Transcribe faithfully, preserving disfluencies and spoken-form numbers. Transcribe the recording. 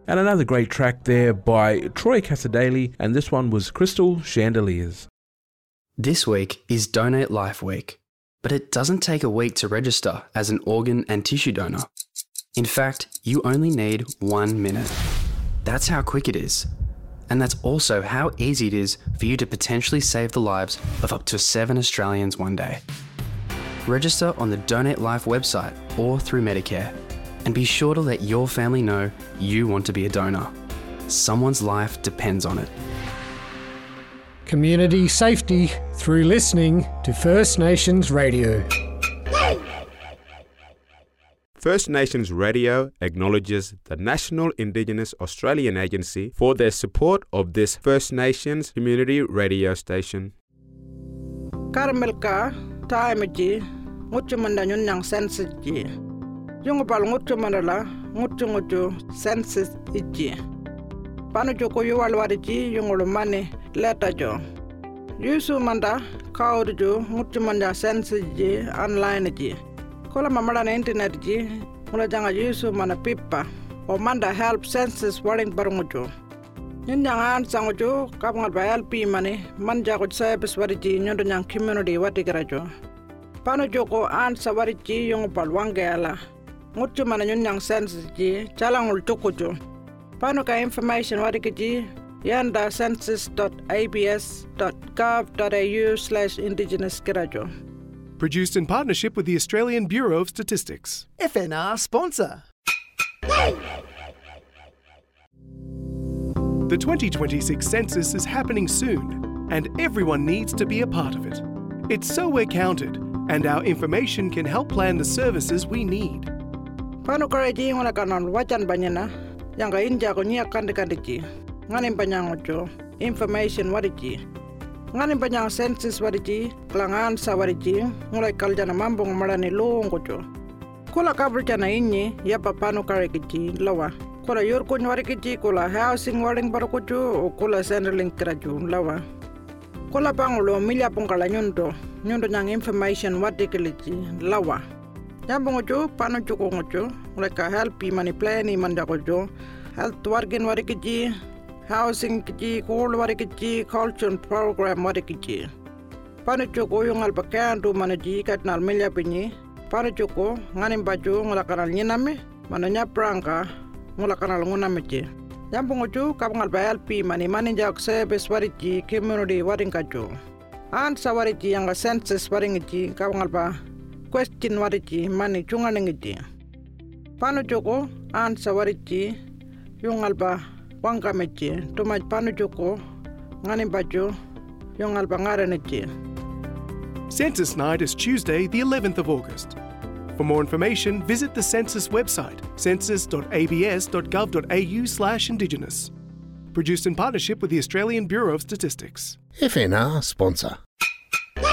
And another great track there by Troy Casadei, and this one was Crystal Chandeliers. This week is Donate Life Week, but it doesn't take a week to register as an organ and tissue donor. In fact, you only need one minute. That's how quick it is. And that's also how easy it is for you to potentially save the lives of up to seven Australians one day. Register on the Donate Life website or through Medicare, and be sure to let your family know you want to be a donor. Someone's life depends on it. Community safety through listening to First Nations Radio. First Nations Radio acknowledges the National Indigenous Australian Agency for their support of this First Nations community radio station. Karamelka, Taimiji, Muchumanda Nyang Senses G. Yungabal Muchumandala, Muchumuchu, Senses Iji. Panujuko Yualwariji, Yungulumani, Letajo. Yusu Manda, Kaudu, Muchumanda Senses G, online G. Kola mamala na internet G, Mulajanga Yusu Mana Pipa, or Manda help Senses Warring Barmujo. Yunyangan Sangojo, Kapangal by L P money, Manja would service Wariji, Yundan community Watigarajo. Panujoko and Sawariji, Yung Palwangala. Mutu Mananyang Senses G, Chalang Tukujo. Panuka information Wadikaji, yanda census dot a b s dot gov dot a u slash indigenous kirajo. Produced in partnership with the Australian Bureau of Statistics. F N R sponsor. The twenty twenty-six census is happening soon, and everyone needs to be a part of it. It's so we're counted, and our information can help plan the services we need. Panukaraji ngakanon wajan banyana, yanga inja ko niya kandikandiki, nganim panyangojo, information wariji. Nganim panyang census wariji, klangan sa wariji, ngulay kaljana mambong marani loong kojo. Kula kabrjana inyi, yapa panukarikiji lawa. Kula yurkun warikiji, kula housing waring barukujo, o kula centraling kraju lawa. Kula pangulo milya pongkala nyundo, nyundo nyang information watikiliji lawa. Yambongojo, panujuko ngojo, ngulay help mani plani mandakojo, health wargin warikiji, housing kiji, cool warikiji, culture program warikiji. Panujuko yung albakandu manaji katnal milya pinyi, panujuko nganim baju ngulakanal nyiname, mananya prangka ngulakanal ngunamiji. Yambongojo kapangal ba L P mani manijak service wariji community waringkajo. An sa wariji yang census waringiji kapangal ba question wariji mani chunganingiji. Panujuko an sa wariji yung alba wangkameji tumaj panujuko nganim baju yung alba ngaraniji. Census Night is Tuesday, the eleventh of August. For more information, visit the Census website, census dot a b s dot gov dot a u slash indigenous. Produced in partnership with the Australian Bureau of Statistics. F N R sponsor.